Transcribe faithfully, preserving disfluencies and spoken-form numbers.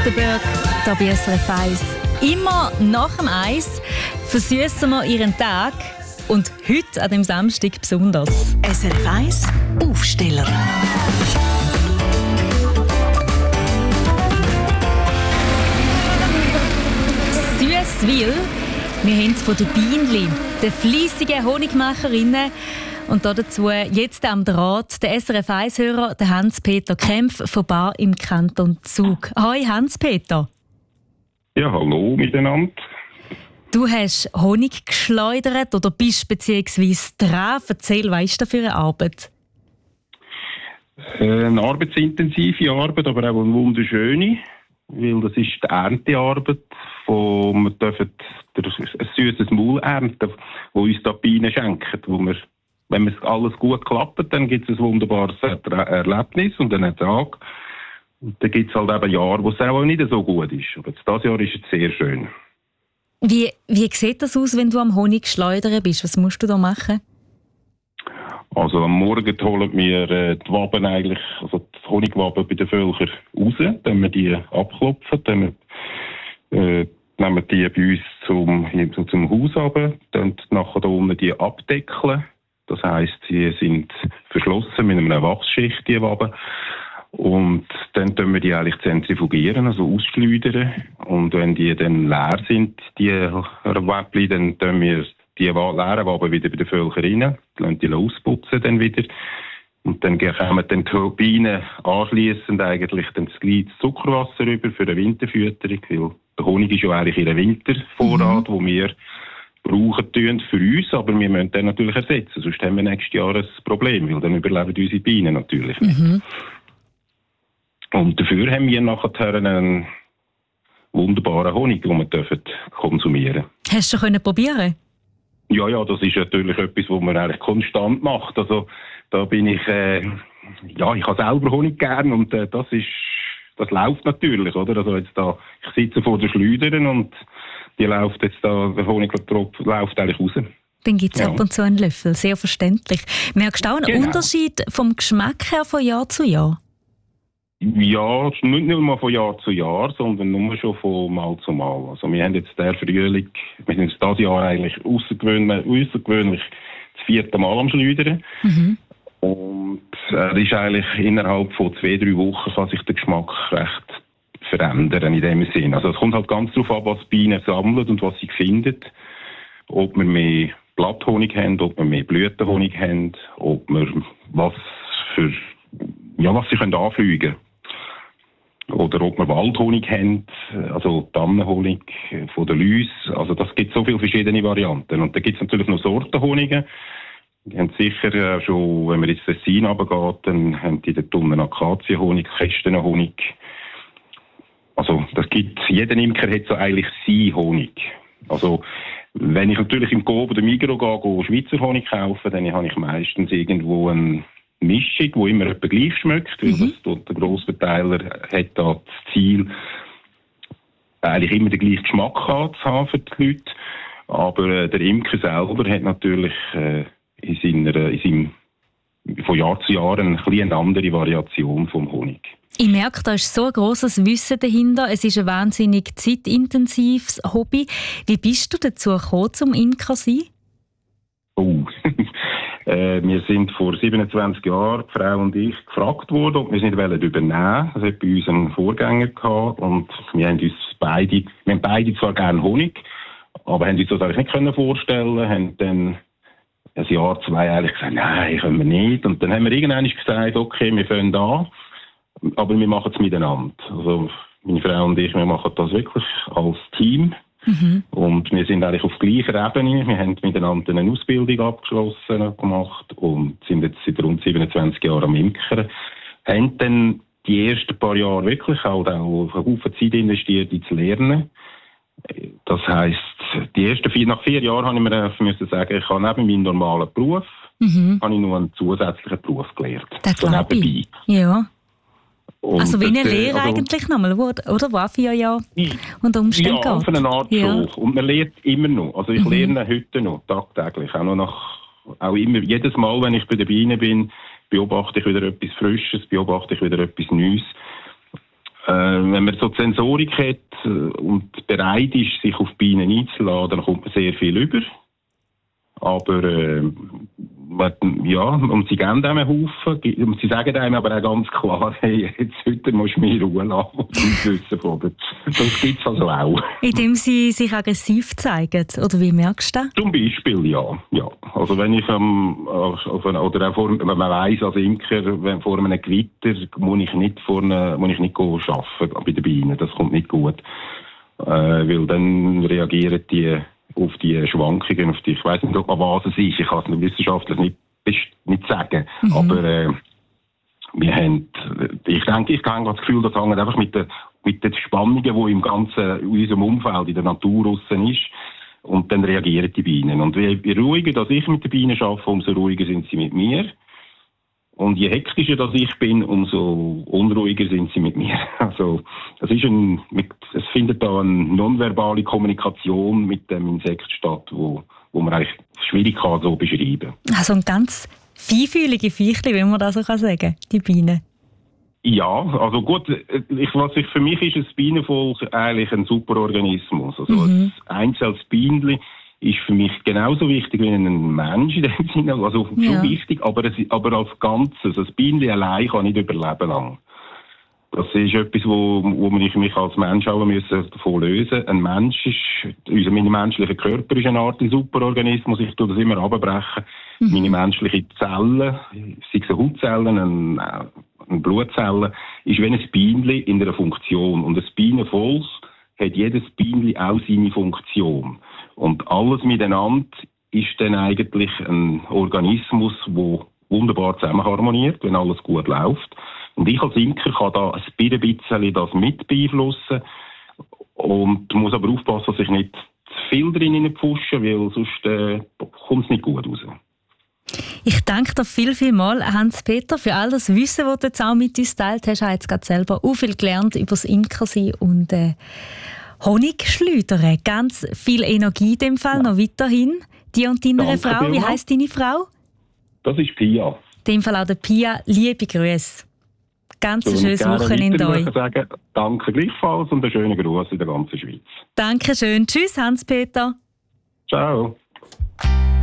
Rothenburg, hier bei S R F eins. Immer nach dem Eis versüßen wir ihren Tag und heute an dem Samstag besonders. S R F eins Aufsteller. Süsswil, wir haben es von den Bienenli, den fleissigen Honigmacherinnen. Und dazu jetzt am Draht der S R F eins-Hörer, der Hans-Peter Kempf von Bar im Kanton Zug. Hoi Hans-Peter. Ja, hallo miteinander. Du hast Honig geschleudert oder bist beziehungsweise dran. Erzähl, was ist das für eine Arbeit? Eine arbeitsintensive Arbeit, aber auch eine wunderschöne. Weil das ist die Erntearbeit, wo wir dürfen ein süßes Maul ernten, das uns da Bienen schenken. Wo wir, wenn alles gut klappt, dann gibt es ein wunderbares Erlebnis und einen Ertrag. Und dann gibt es halt eben Jahre, wo es auch nicht so gut ist. Aber jetzt, dieses Jahr ist es sehr schön. Wie, wie sieht das aus, wenn du am Honig schleudern bist? Was musst du da machen? Also am Morgen holen wir äh, die Waben eigentlich, also die Honigwaben bei den Völkern raus, dann wir die abklopfen, dann wir, äh, nehmen die bei uns zum, zum Haus runter, dann nachher da unten die abdeckeln. Das heisst, sie sind verschlossen mit einer Wachsschicht, die Waben. Und dann tun wir die eigentlich zentrifugieren, also ausschleudern. Und wenn die dann leer sind, die Wäppli, dann tun wir die leeren Waben wieder bei den Völkern rein, lassen die ausputzen dann wieder. Und dann kommen dann die Bienen anschliessend eigentlich dann das gleiche Zuckerwasser rüber für eine Winterfütterung, weil der Honig ist ja eigentlich in Wintervorrat, mhm. wo wir brauchen tun für uns, aber wir müssen den natürlich ersetzen, sonst haben wir nächstes Jahr ein Problem, weil dann überleben unsere Bienen natürlich nicht. Mhm. Und dafür haben wir nachher einen wunderbaren Honig, den wir dürfen konsumieren. Hast du schon probieren? Ja, ja, das ist natürlich etwas, was man eigentlich konstant macht. Also da bin ich, äh, ja, ich habe selber Honig gern und äh, das ist, das läuft natürlich, oder? Also jetzt da, ich sitze vor der Schleudern und die läuft jetzt da, der Honigtropf läuft eigentlich raus. Dann gibt es ja. ab und zu einen Löffel, sehr verständlich. Merkst du auch einen genau. Unterschied vom Geschmack her von Jahr zu Jahr? Ja, nicht nur mal von Jahr zu Jahr, sondern nur schon von Mal zu Mal. Also wir haben jetzt der Frühling, wir sind dieses Jahr eigentlich außergewöhnlich, außergewöhnlich das vierte Mal am Schleudern. Mhm. Und er äh, ist eigentlich innerhalb von zwei, drei Wochen kann sich der Geschmack recht verändern in dem Sinn. Also es kommt halt ganz darauf an, was die Bienen sammeln und was sie finden. Ob wir mehr Blatthonig haben, ob wir mehr Blütenhonig haben, ob wir was für, ja, was sie können anfliegen können. Oder ob wir Waldhonig haben, also Tannenhonig von der Lüs. Also das gibt so viele verschiedene Varianten. Und dann gibt es natürlich noch Sortenhonigen. Die haben sicher schon, wenn man ins Tessin runtergeht, dann haben die den Tunnen Akazienhonig, Kästenhonig. Also das gibt, jeder Imker hat so eigentlich sein Honig. Also wenn ich natürlich im Coop oder Migros gehe, Schweizer Honig kaufen, dann habe ich meistens irgendwo eine Mischung, die immer etwa gleich schmeckt, weil mhm. das, der Grossverteiler hat da das Ziel, eigentlich immer den gleichen Geschmack zu haben für die Leute. Aber äh, der Imker selber hat natürlich äh, in seiner, in seinem, von Jahr zu Jahr eine, eine andere Variation vom Honig. Ich merke, da ist so ein grosses Wissen dahinter. Es ist ein wahnsinnig zeitintensives Hobby. Wie bist du dazu gekommen, zum Imker zu sein? Oh, äh, wir sind vor siebenundzwanzig Jahren, die Frau und ich, gefragt worden, ob wir es nicht übernehmen wollen. Das hat bei uns einen Vorgänger gehabt und wir haben uns beide, wir haben beide zwar gerne Honig, aber haben uns das eigentlich nicht können vorstellen, haben dann ein Jahr, zwei eigentlich gesagt, nein, können wir nicht. Und dann haben wir irgendwann gesagt, okay, wir fangen an. Aber wir machen es miteinander. Also meine Frau und ich, wir machen das wirklich als Team. Mhm. Und wir sind eigentlich auf gleicher Ebene. Wir haben miteinander eine Ausbildung abgeschlossen gemacht und sind jetzt seit rund siebenundzwanzig Jahren am Imkern. Haben dann die ersten paar Jahre wirklich auch, auch eine Haufen Zeit investiert, in zu lernen. Das heisst, die ersten vier, nach vier Jahren habe ich mir müssen sagen, ich habe neben meinem normalen Beruf mhm. habe ich noch einen zusätzlichen Beruf gelernt. Das so nebenbei. Ja. Und also wie eine das, Lehre also, eigentlich nochmal, oder? War vier Jahre unter Umständen ja, geht. auf eine Art ja. schon. Und man lernt immer noch. Also ich mhm. lerne heute noch, tagtäglich. Auch noch nach, auch immer, jedes Mal, wenn ich bei den Bienen bin, beobachte ich wieder etwas Frisches, beobachte ich wieder etwas Neues. Äh, wenn man so die Sensorik hat und bereit ist, sich auf die Bienen einzuladen, dann kommt man sehr viel über. Aber äh, ja, und sie geben einem einen Haufen, und sie sagen einem aber auch ganz klar, hey, jetzt heute musst du mir Ruhe lassen und wissen von dir. Das gibt es also auch. Indem sie sich aggressiv zeigen, oder wie merkst du das? Zum Beispiel, ja. ja. Also wenn ich ähm, auf eine, oder auch vor, wenn man weiss als Imker, wenn vor einem Gewitter muss ich nicht vor eine, muss ich nicht arbeiten bei den Bienen, das kommt nicht gut. Äh, weil dann reagieren die auf die Schwankungen, auf die, ich weiss nicht, an was es ist, ich kann es wissenschaftlich nicht, nicht sagen, mhm. aber äh, wir haben, ich denke, ich habe das Gefühl, das hängt einfach mit den, mit den Spannungen, die im ganzen, in unserem Umfeld, in der Natur draussen ist, und dann reagieren die Bienen. Und je ruhiger dass ich mit den Bienen arbeite, umso ruhiger sind sie mit mir. Und je hektischer dass ich bin, umso unruhiger sind sie mit mir. Also, das ist ein, es findet da eine nonverbale Kommunikation mit dem Insekt statt, wo, wo man eigentlich schwierig kann so beschreiben. Also ein ganz feinfühlige Viechli, wenn man das so sagen kann, die Bienen. Ja, also gut, ich, was ich, für mich ist ein Bienenvolk eigentlich ein Superorganismus. Also mhm. ein einzelnes Bienenli ist für mich genauso wichtig wie ein Mensch in dem Sinne, also schon ja. wichtig, aber, es, aber als Ganzes. Das Bienenli allein kann nicht überleben lang. Das ist etwas, wo, wo ich mich als Mensch auch müssen davon lösen muss. Ein Mensch ist, unser mein menschlicher Körper ist eine Art Superorganismus. Ich tue das immer abbrechen. Mhm. Meine menschlichen Zellen, sei es Hautzellen, eine, eine Blutzelle, ist wie ein Bienenli in einer Funktion. Und ein Bienenvolk hat jedes Bienenli auch seine Funktion. Und alles miteinander ist dann eigentlich ein Organismus, der wunderbar zusammen harmoniert, wenn alles gut läuft. Und ich als Imker kann da ein bisschen das mit beeinflussen und muss aber aufpassen, dass ich nicht zu viel drin pfusche, weil sonst äh, kommt es nicht gut raus. Ich danke dir viel, viel mal, Hans-Peter, für all das Wissen, das du jetzt auch mit uns teilt hast. Ich habe jetzt gerade selber auch viel gelernt über das Imkersein und äh, Honig schleudern. Ganz viel Energie in dem Fall, ja. noch weiterhin. Die und deine Frau, wie heisst deine Frau? Das ist Pia. In dem Fall auch der Pia, liebe Grüße. Ganz ein schönes Wochenende euch. Sagen, danke gleichfalls und einen schönen Gruß in der ganzen Schweiz. Dankeschön. Tschüss, Hans-Peter. Ciao.